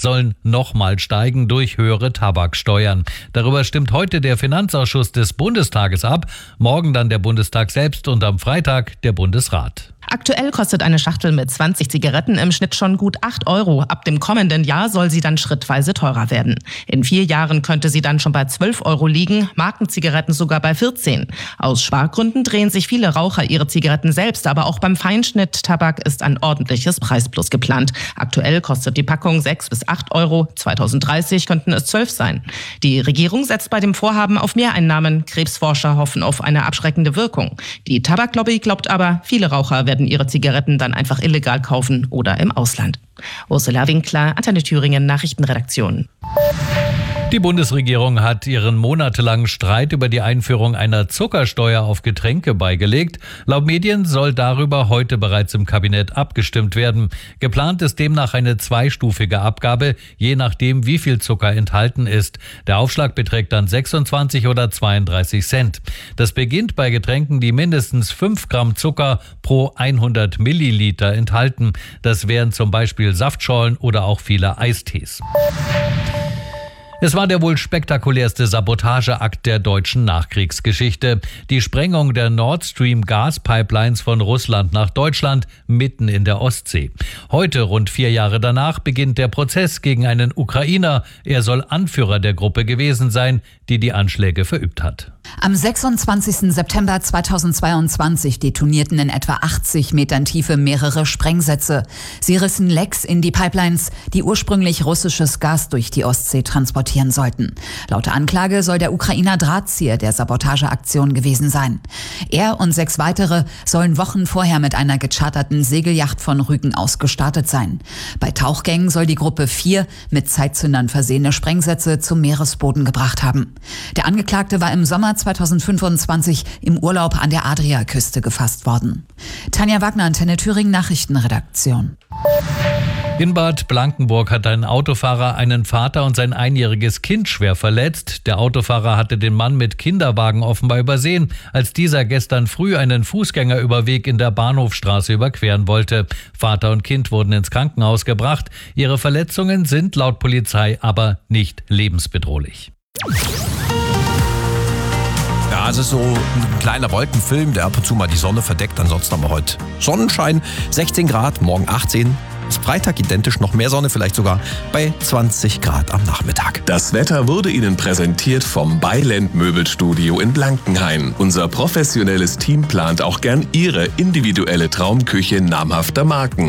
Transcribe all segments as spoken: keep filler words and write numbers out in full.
sollen nochmal steigen durch höhere Tabaksteuern. Darüber stimmt heute der Finanzausschuss des Bundestages ab, morgen dann der Bundestag selbst und am Freitag der Bundesrat. Aktuell kostet eine Schachtel mit zwanzig Zigaretten im Schnitt schon gut acht Euro. Ab dem kommenden Jahr soll sie dann schrittweise teurer werden. In vier Jahren könnte sie dann schon bei zwölf Euro liegen, Markenzigaretten sogar bei vierzehn. Aus Spargründen drehen sich viele Raucher ihre Zigaretten selbst, aber auch beim Feinschnitt-Tabak ist ein ordentliches Preisplus geplant. Aktuell kostet die Packung sechs bis acht Euro, zwanzig dreißig könnten es zwölf sein. Die Regierung setzt bei dem Vorhaben auf Mehreinnahmen. Krebsforscher hoffen auf eine abschreckende Wirkung. Die Tabaklobby glaubt aber, viele Raucher werden ihre Zigaretten dann einfach illegal kaufen oder im Ausland. Ursula Winkler, Antenne Thüringen Nachrichtenredaktion. Die Bundesregierung hat ihren monatelangen Streit über die Einführung einer Zuckersteuer auf Getränke beigelegt. Laut Medien soll darüber heute bereits im Kabinett abgestimmt werden. Geplant ist demnach eine zweistufige Abgabe, je nachdem, wie viel Zucker enthalten ist. Der Aufschlag beträgt dann sechsundzwanzig oder zweiunddreißig Cent. Das beginnt bei Getränken, die mindestens fünf Gramm Zucker pro hundert Milliliter enthalten. Das wären zum Beispiel Saftschorlen oder auch viele Eistees. Es war der wohl spektakulärste Sabotageakt der deutschen Nachkriegsgeschichte. Die Sprengung der Nord Stream Gaspipelines von Russland nach Deutschland mitten in der Ostsee. Heute, rund vier Jahre danach, beginnt der Prozess gegen einen Ukrainer. Er soll Anführer der Gruppe gewesen sein, die die Anschläge verübt hat. Am sechsundzwanzigsten September zweitausendzweiundzwanzig detonierten in etwa achtzig Metern Tiefe mehrere Sprengsätze. Sie rissen Lecks in die Pipelines, die ursprünglich russisches Gas durch die Ostsee transportieren sollten. Laut der Anklage soll der Ukrainer Drahtzieher der Sabotageaktion gewesen sein. Er und sechs weitere sollen Wochen vorher mit einer gecharterten Segelyacht von Rügen aus gestartet sein. Bei Tauchgängen soll die Gruppe vier mit Zeitzündern versehene Sprengsätze zum Meeresboden gebracht haben. Der Angeklagte war im Sommer zweitausendfünfundzwanzig im Urlaub an der Adriaküste gefasst worden. Tanja Wagner, Antenne Thüringen Nachrichtenredaktion. In Bad Blankenburg hat ein Autofahrer einen Vater und sein einjähriges Kind schwer verletzt. Der Autofahrer hatte den Mann mit Kinderwagen offenbar übersehen, als dieser gestern früh einen Fußgängerüberweg in der Bahnhofstraße überqueren wollte. Vater und Kind wurden ins Krankenhaus gebracht. Ihre Verletzungen sind laut Polizei aber nicht lebensbedrohlich. Ja, es ist so ein kleiner Wolkenfilm, der ab und zu mal die Sonne verdeckt. Ansonsten haben wir heute Sonnenschein, sechzehn Grad, morgen achtzehn. Ist Freitag identisch, noch mehr Sonne, vielleicht sogar bei zwanzig Grad am Nachmittag. Das Wetter wurde Ihnen präsentiert vom Beiland Möbelstudio in Blankenhain. Unser professionelles Team plant auch gern Ihre individuelle Traumküche namhafter Marken.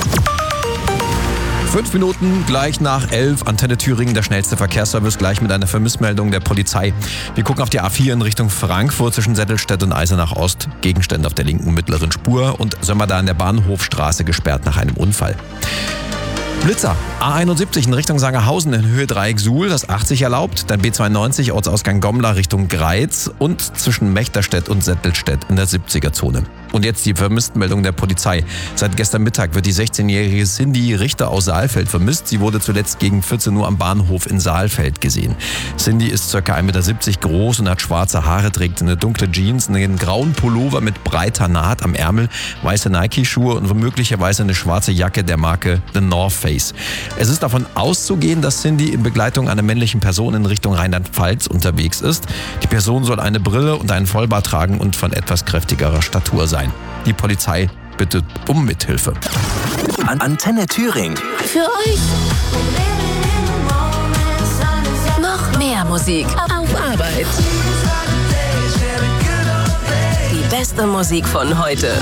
Fünf Minuten gleich nach elf, Antenne Thüringen, der schnellste Verkehrsservice, gleich mit einer Vermissmeldung der Polizei. Wir gucken auf die A vier in Richtung Frankfurt zwischen Settelstedt und Eisenach Ost. Gegenstände auf der linken mittleren Spur und Sömmerda an der Bahnhofstraße gesperrt nach einem Unfall. Blitzer, A einundsiebzig in Richtung Sangerhausen in Höhe Dreieck Suhl, das achtzig erlaubt, dann B zweiundneunzig Ortsausgang Gommler Richtung Greiz und zwischen Mechterstedt und Settelstedt in der siebziger-Zone. Und jetzt die Vermisstenmeldung der Polizei. Seit gestern Mittag wird die sechzehnjährige Cindy Richter aus Saalfeld vermisst. Sie wurde zuletzt gegen vierzehn Uhr am Bahnhof in Saalfeld gesehen. Cindy ist ca. eins Komma siebzig Meter groß und hat schwarze Haare, trägt eine dunkle Jeans, einen grauen Pullover mit breiter Naht am Ärmel, weiße Nike-Schuhe und womöglicherweise eine schwarze Jacke der Marke The North Face. Es ist davon auszugehen, dass Cindy in Begleitung einer männlichen Person in Richtung Rheinland-Pfalz unterwegs ist. Die Person soll eine Brille und einen Vollbart tragen und von etwas kräftigerer Statur sein. Die Polizei bittet um Mithilfe. Antenne Thüringen. Für euch. Noch mehr Musik auf Arbeit. Die beste Musik von heute.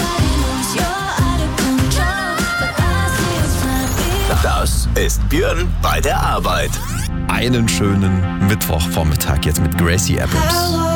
Das ist Björn bei der Arbeit. Einen schönen Mittwochvormittag jetzt mit Gracie Abrams.